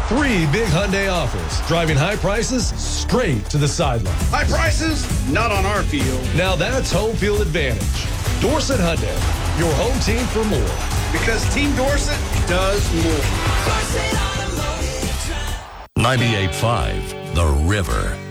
3 big Hyundai offers, driving high prices straight to the sideline. High prices? Not on our field. Now that's home field advantage. Dorset Hyundai, your home team for more. Because Team Dorset does more. 98.5 The River.